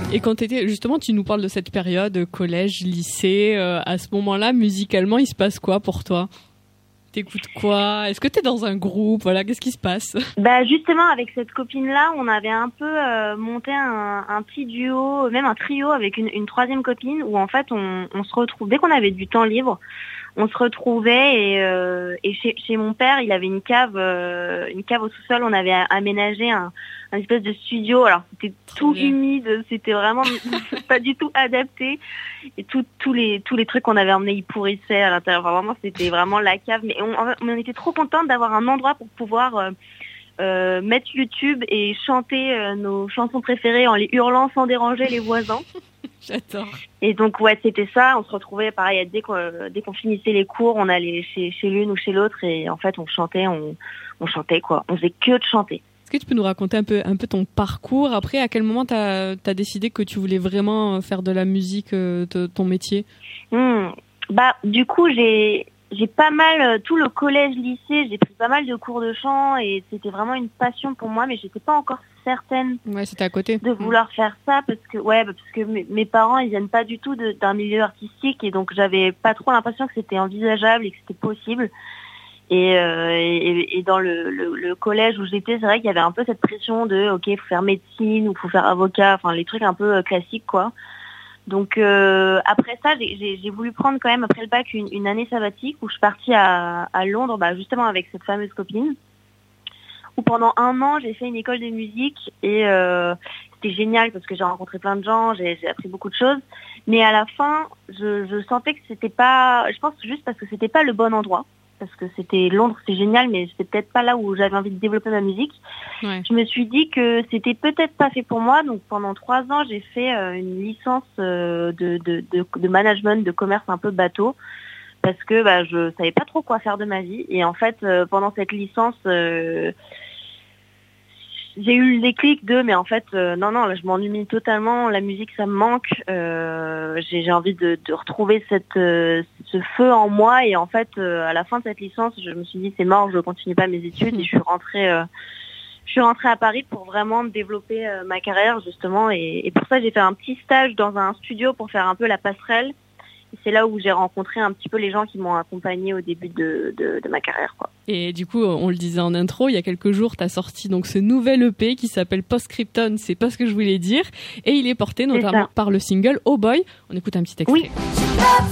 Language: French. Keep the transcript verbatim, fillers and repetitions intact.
Et quand t'étais, justement, tu nous parles de cette période, collège, lycée, euh, à ce moment-là, musicalement, il se passe quoi pour toi ? T'écoutes quoi ? Est-ce que t'es dans un groupe ? Voilà, qu'est-ce qui se passe ? Bah justement, avec cette copine-là, on avait un peu euh, monté un, un petit duo, même un trio avec une, une troisième copine, où en fait, on, on se retrouve, dès qu'on avait du temps libre, on se retrouvait et, euh, et chez, chez mon père, il avait une cave, euh, une cave au sous-sol. On avait aménagé un, un espèce de studio. Alors c'était tout bien. humide, c'était vraiment pas du tout adapté. Et tout, tous les tous les trucs qu'on avait emmenés, ils pourrissaient à l'intérieur. Enfin, vraiment, c'était vraiment la cave. Mais on, on était trop contents d'avoir un endroit pour pouvoir euh, euh, mettre YouTube et chanter euh, nos chansons préférées en les hurlant sans déranger les voisins. J'adore. Et donc ouais, c'était ça. On se retrouvait pareil dès qu'on dès qu'on finissait les cours, on allait chez chez l'une ou chez l'autre et en fait on chantait, on on chantait quoi. On faisait que de chanter. Est-ce que tu peux nous raconter un peu un peu ton parcours ? Après, à quel moment t'as t'as décidé que tu voulais vraiment faire de la musique euh, de, ton métier ? Hmm. Bah du coup j'ai j'ai pas mal tout le collège lycée, j'ai pris pas mal de cours de chant et c'était vraiment une passion pour moi, mais j'étais pas encore certaine Ouais, c'était à côté. de vouloir mmh. faire ça parce que ouais parce que mes, mes parents ils viennent pas du tout de, d'un milieu artistique et donc j'avais pas trop l'impression que c'était envisageable et que c'était possible et, euh, et, et dans le, le, le collège où j'étais, c'est vrai qu'il y avait un peu cette pression de ok, faut faire médecine ou faut faire avocat, enfin les trucs un peu classiques quoi. Donc euh, après ça, j'ai, j'ai, j'ai voulu prendre quand même après le bac une, une année sabbatique où je suis partie à, à Londres, bah, justement avec cette fameuse copine, où pendant un an j'ai fait une école de musique et euh, c'était génial parce que j'ai rencontré plein de gens, j'ai, j'ai appris beaucoup de choses. Mais à la fin, je, je sentais que c'était pas, je pense juste parce que c'était pas le bon endroit. Parce que c'était Londres, c'est génial, mais c'était peut-être pas là où j'avais envie de développer ma musique. Ouais. Je me suis dit que c'était peut-être pas fait pour moi. Donc pendant trois ans, j'ai fait euh, une licence euh, de, de, de, de management, de commerce un peu bateau, parce que bah, je savais pas trop quoi faire de ma vie. Et en fait, euh, pendant cette licence, euh, j'ai eu le déclic de, mais en fait, euh, non, non, là, je m'ennuie totalement. La musique, ça me manque. Euh, j'ai, j'ai envie de, de retrouver cette, euh, ce feu en moi. Et en fait, euh, à la fin de cette licence, je me suis dit, c'est mort, je continue pas mes études. Et je suis rentrée, euh, je suis rentrée à Paris pour vraiment développer euh, ma carrière, justement. Et, et pour ça, j'ai fait un petit stage dans un studio pour faire un peu la passerelle. Et c'est là où j'ai rencontré un petit peu les gens qui m'ont accompagnée au début de, de, de ma carrière, quoi. Et du coup, on le disait en intro, il y a quelques jours, tu as sorti donc ce nouvel E P qui s'appelle Postscriptum, c'est pas ce que je voulais dire. Et il est porté notamment par le single Oh Boy. On écoute un petit extrait. Oui.